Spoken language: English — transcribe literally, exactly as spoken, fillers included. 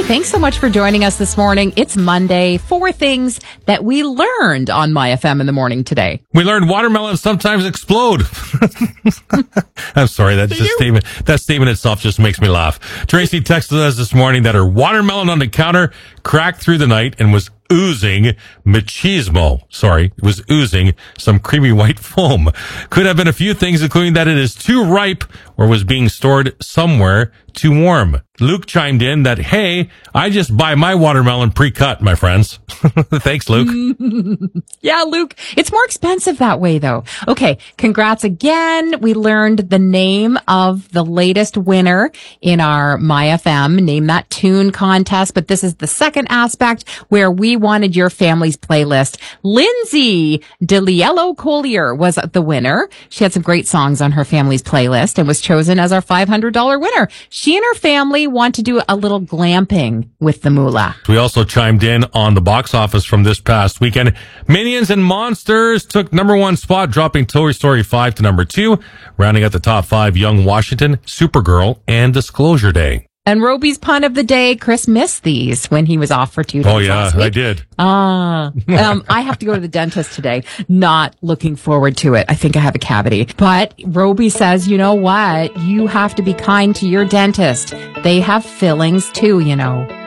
Thanks so much for joining us this morning. It's Monday. Four things that we learned on My F M in the morning today. We learned watermelons sometimes explode. I'm sorry, that just statement, that statement itself just makes me laugh. Tracy texted us this morning that her watermelon on the counter cracked through the night and was oozing machismo. Sorry, it was oozing some creamy white foam. Could have been a few things, including that it is too ripe or was being stored somewhere too warm. Luke chimed in that, hey, I just buy my watermelon pre-cut, my friends. Thanks, Luke. Yeah, Luke. It's more expensive that way, though. Okay, congrats again. We learned the name of the latest winner in our My F M Name That Tune contest, but this is the second aspect where we wanted your family's playlist. Lindsay DeLiello Collier was the winner. She had some great songs on her family's playlist and was chosen as our five hundred dollars winner. She and her family want to do a little glamping with the moolah. We also chimed in on the box office from this past weekend. Minions and Monsters took number one spot, dropping Toy Story five to number two, rounding out the top five Young Washington, Supergirl, and Disclosure Day. And Roby's pun of the day, Chris missed these when he was off for two days. Oh, yeah, last week. I did. Ah, um, I have to go to the dentist today. Not looking forward to it. I think I have a cavity. But Roby says, you know what? You have to be kind to your dentist. They have fillings too, you know.